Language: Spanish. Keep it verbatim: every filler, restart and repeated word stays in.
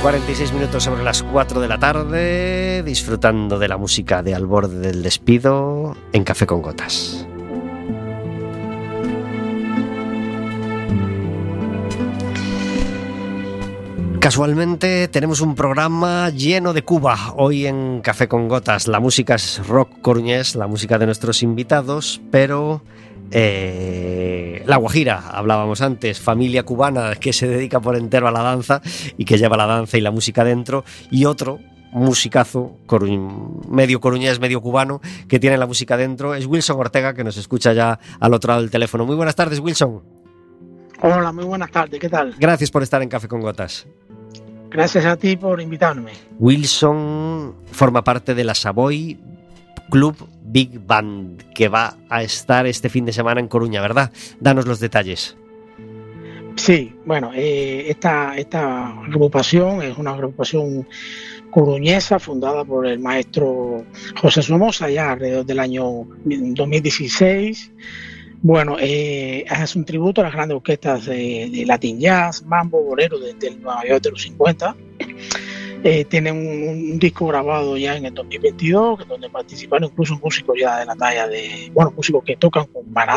cuarenta y seis minutos sobre las cuatro de la tarde, disfrutando de la música de Al borde del despido en Café con Gotas. Casualmente tenemos un programa lleno de Cuba hoy en Café con Gotas. La música es rock coruñés, la música de nuestros invitados, pero eh, La Guajira, hablábamos antes, familia cubana que se dedica por entero a la danza y que lleva la danza y la música dentro, y otro musicazo coru- medio coruñés, medio cubano, que tiene la música dentro, es Wilson Ortega, que nos escucha ya al otro lado del teléfono. Muy buenas tardes, Wilson. Hola, muy buenas tardes, ¿qué tal? Gracias por estar en Café con Gotas. Gracias a ti por invitarme. Wilson forma parte de la Savoy Club Big Band, que va a estar este fin de semana en Coruña, ¿verdad? Danos los detalles. Sí, bueno, eh, esta, esta agrupación es una agrupación coruñesa fundada por el maestro José Somoza ya alrededor del año dos mil dieciséis. Bueno, eh, es un tributo a las grandes orquestas de, de Latin Jazz, Mambo, Bolero desde el Nueva York de los cincuenta. Eh, tienen un, un disco grabado ya en el dos mil veintidós, donde participaron incluso músicos ya de la talla de, bueno, músicos que tocan con barajas